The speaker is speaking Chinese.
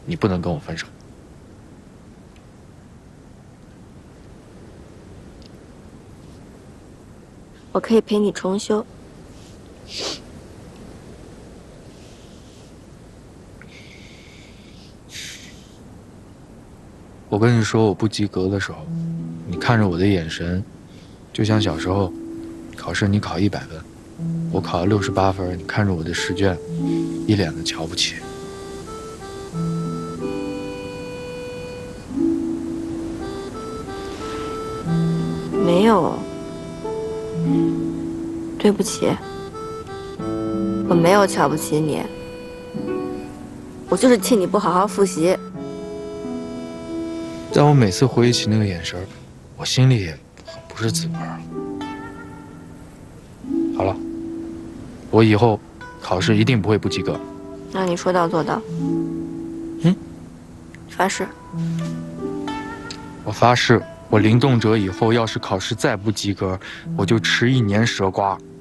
你不能跟我分手。 我可以陪你重修。 我跟你说我不及格的时候，你看着我的眼神，就像小时候考试你考100分，我考了68分，你看着我的试卷，一脸的瞧不起。 没有，对不起，我没有瞧不起你，我就是气你不好好复习。 但我每次回忆起那个眼神，我心里也很不是滋味儿。好了，我以后考试一定不会不及格。 那你说到做到。发誓。 我发誓，我林动辄以后要是考试再不及格，我就吃1年蛇瓜。